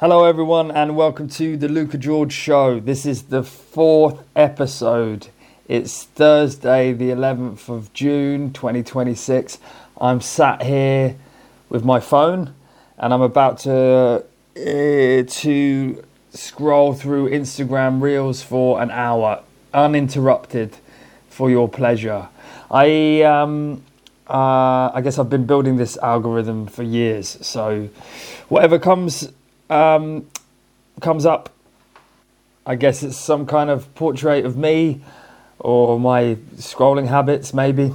Hello everyone and welcome to the Luca George Show. This is the 4th episode. It's Thursday the 11th of June 2026. I'm sat here with my phone and I'm about to scroll through Instagram Reels for an hour, uninterrupted, for your pleasure. I guess I've been building this algorithm for years, so whatever comes up, I guess it's some kind of portrait of me or my scrolling habits maybe,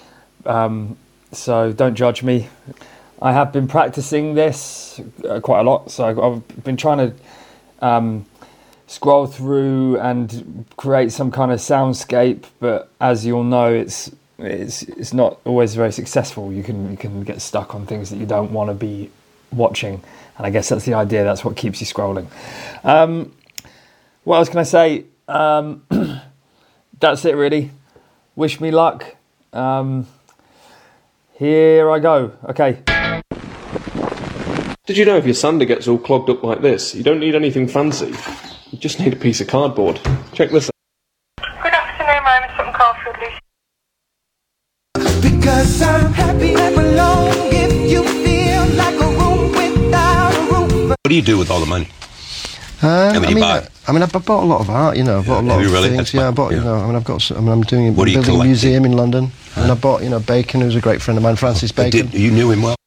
so don't judge me. I have been practicing this quite a lot, so I've been trying to scroll through and create some kind of soundscape, but as you'll know, it's not always very successful. You can get stuck on things that you don't want to be watching, and I guess that's the idea. That's what keeps you scrolling. What else can I say? That's it really. Wish me luck. Here I go. Okay. Did you know if your sander gets all clogged up like this, you don't need anything fancy. You just need a piece of cardboard. Check this out. Good afternoon, my name is Sutton Caulfield, Lucy. Because I'm happy and alone. If you feel like a room without a roof. What do you do with all the money? I buy? bought a lot of art, I've bought a lot of really? things. That's I bought, yeah. I've got, I'm doing, What are you building a collecting? museum in London, and I bought, Bacon, who's a great friend of mine, Francis Bacon. You knew him well?